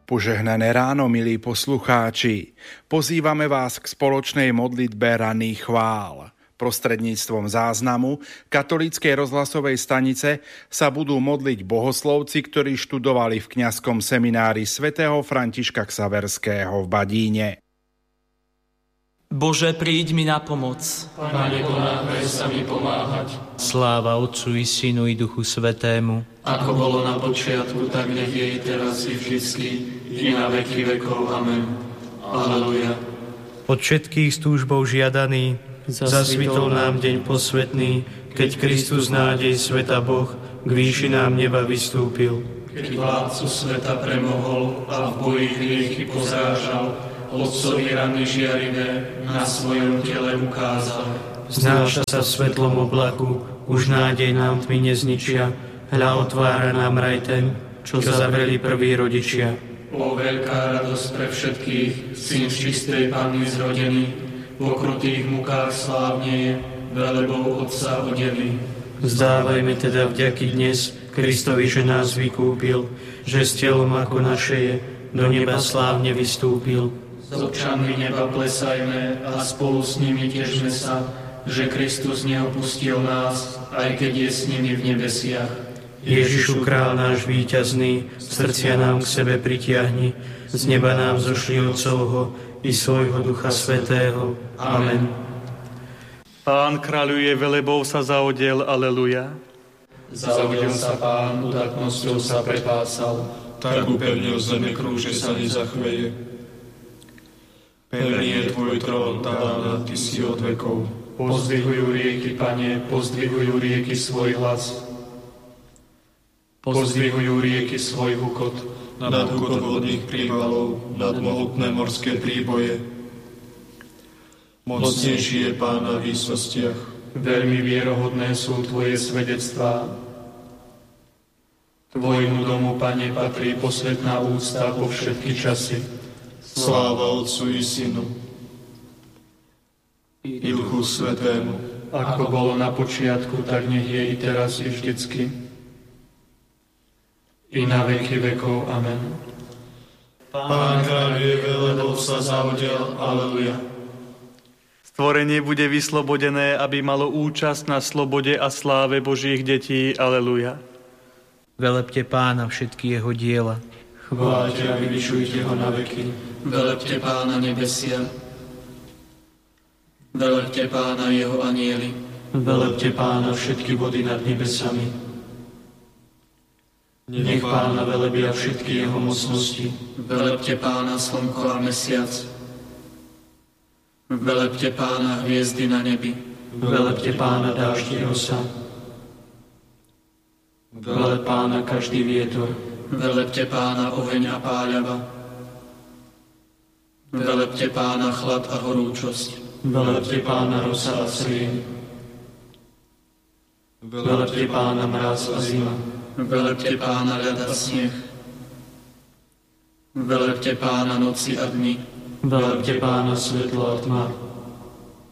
Požehnané ráno, milí poslucháči. Pozývame vás k spoločnej modlitbe ranných chvál. Prostredníctvom záznamu katolíckej rozhlasovej stanice sa budú modliť bohoslovci, ktorí študovali v kňazskom seminári svätého Františka Xaverského v Badíne. Bože, príď mi na pomoc. Pane, ponáhľaj sa mi pomáhať. Sláva Otcu i Synu i Duchu Svätému. Ako bolo na počiatku, tak nech je i teraz i vždycky, i na veky vekov. Amen. Aleluja. Od všetkých s túžbou žiadaný, zasvitol nám deň posvetný, keď Kristus nádej sveta Boh k výšinám neba vystúpil. Keď vládcu sveta premohol a v boji hriechy pozrážal, Otcovi rany žiarivé na svojom tele ukázal. Znáša sa svetlom oblaku, už nádej nám tmy nezničia, hľa otvára nám raj ten, čo zavreli prví rodičia. O veľká radosť pre všetkých, syn z čistej Panny zrodený, v okrutých mukách slávneje, velebou Otca odený. Vzdávajme teda vďaky dnes Kristovi, že nás vykúpil, že s telom ako naše je, do neba slávne vystúpil. S občanmi neba plesajme a spolu s nimi tešme sa, že Kristus neopustil nás, aj keď je s nimi v nebesiach. Ježišu, král náš víťazný, srdcia nám k sebe pritiahni, z neba nám zošli Otcovho i svojho Ducha Svätého. Amen. Pán kráľuje, velebou sa zaodiel, aleluja. Zaodiel sa Pán, udatnosťou sa prepásal, tak upevnil zeme krúže sa nezachveje. Pevný je tvoj trón, Tána, ty si od vekov. Pozdvihujú rieky, Pane, pozdvihujú rieky svoj hlas. Pozdvihujú rieky svoj hukot. Nad hukot vodných prívalov, nad mohutné morské príboje. Mocnejší je Pán na výsostiach. Veľmi vierohodné sú tvoje svedectvá. Tvojmu domu, Pane, patrí posvetná úcta po všetky časy. Sláva Otcu i Synu i Duchu Svätému. Ako bolo na počiatku, tak nech je i teraz i vždycky, i na veky vekov. Amen. Pán kráľuje, velebou sa zaodiel, aleluja. Stvorenie bude vyslobodené, aby malo účasť na slobode a sláve Božích detí, aleluja. Velebte Pána všetky jeho diela. Chváľte a vyvyšujte ho na veky. Velebte Pána nebesia. Velebte Pána jeho anjeli. Velebte Pána všetky vody nad nebesami. Nech Pána velebia všetky jeho mocnosti. Velebte Pána slnko a mesiac. Velebte Pána hviezdy na nebi. Velebte Pána dážď i rosa. Veleb Pána každý vietor. Velebte Pána oheň a páľava. Velebte Pána chlad a horúčosť. Velebte Pána rosa a srieň. Velebte Pána mráz a zima. Velebte Pána ľad a sneh. Velebte Pána noci a dni. Velebte Pána svetlo a tma.